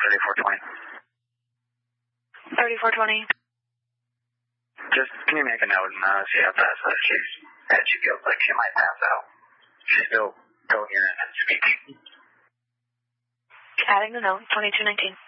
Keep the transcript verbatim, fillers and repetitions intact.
thirty-four twenty. thirty-four twenty. Just, can you make a note and uh, see how fast that she's, that she feels like she might pass out? She's still coherent and speaking. Adding the note, twenty-two nineteen.